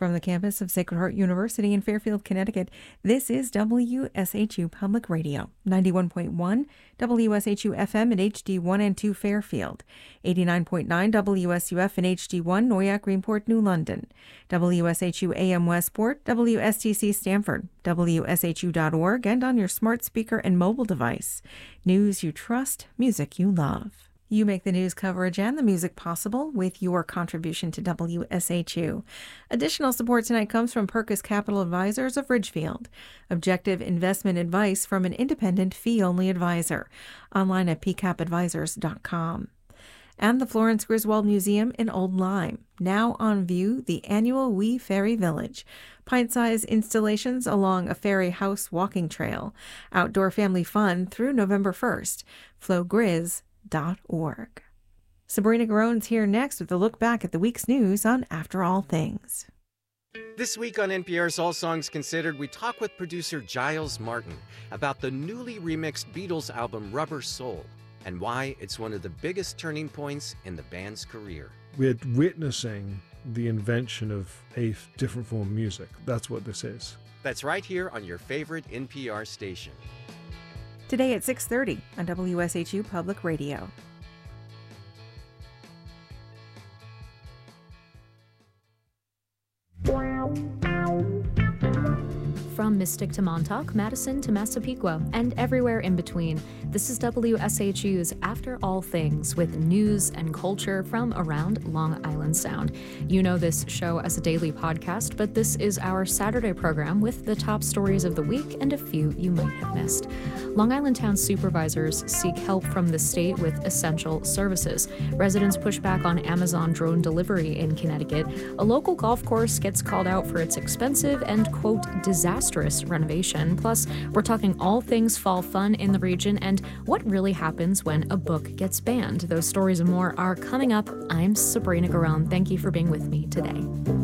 From the campus of Sacred Heart University in Fairfield, Connecticut, this is WSHU Public Radio, 91.1 WSHU FM and HD1 and 2 Fairfield, 89.9 WSUF and HD1 Noyak, Greenport, New London, WSHU AM Westport, WSTC Stamford, WSHU.org, and on your smart speaker and mobile device. News you trust, music you love. You make the news coverage and the music possible with your contribution to WSHU. Additional support tonight comes from Perkus Capital Advisors of Ridgefield. Objective investment advice from an independent fee-only advisor. Online at pcapadvisors.com. And the Florence Griswold Museum in Old Lyme. Now on view, the annual Wee Fairy Village. Pint-sized installations along a fairy house walking trail. Outdoor family fun through November 1st. FlowGriz.org. Sabrina Garone's here next with a look back at the week's news on After All Things. This week on NPR's All Songs Considered, we talk with producer Giles Martin about the newly remixed Beatles album Rubber Soul and why it's one of the biggest turning points in the band's career. We're witnessing the invention of a different form of music. That's what this is. That's right here on your favorite NPR station. Today at 6:30 on WSHU Public Radio. From Mystic to Montauk, Madison to Massapequa, and everywhere in between, this is WSHU's After All Things with news and culture from around Long Island Sound. You know this show as a daily podcast, but this is our Saturday program with the top stories of the week and a few you might have missed. Long Island Town supervisors seek help from the state with essential services. Residents push back on Amazon drone delivery in Connecticut. A local golf course gets called out for its expensive and, quote, disastrous renovation. Plus, we're talking all things fall fun in the region and what really happens when a book gets banned. Those stories and more are coming up. I'm Sabrina Garone. Thank you for being with me today.